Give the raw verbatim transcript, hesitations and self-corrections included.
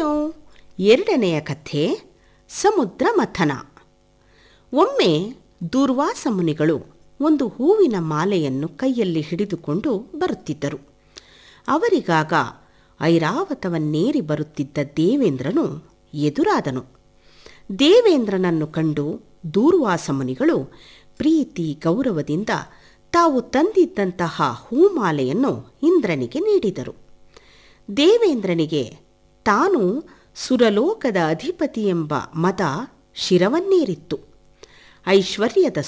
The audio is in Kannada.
ಇನ್ನು ಎರಡನೆಯ ಕಥೆ ಸಮುದ್ರ ಮಥನ. ಒಮ್ಮೆ ದೂರ್ವಾಸ ಮುನಿಗಳು ಒಂದು ಹೂವಿನ ಮಾಲೆಯನ್ನು ಕೈಯಲ್ಲಿ ಹಿಡಿದುಕೊಂಡು ಬರುತ್ತಿದ್ದರು. ಅವರಿಗಾಗ ಐರಾವತವನ್ನೇರಿ ಬರುತ್ತಿದ್ದ ದೇವೇಂದ್ರನು ಎದುರಾದನು. ದೇವೇಂದ್ರನನ್ನು ಕಂಡು ದೂರ್ವಾಸ ಮುನಿಗಳು ಪ್ರೀತಿ ಗೌರವದಿಂದ ತಾವು ತಂದಿದ್ದಂತಹ ಹೂಮಾಲೆಯನ್ನು ಇಂದ್ರನಿಗೆ ನೀಡಿದರು. ದೇವೇಂದ್ರನಿಗೆ ತಾನು ಸುರಲೋಕದ ಅಧಿಪತಿ ಎಂಬ ಮದ ಶಿರವನ್ನೇರಿತ್ತು. ಐಶ್ವರ್ಯದ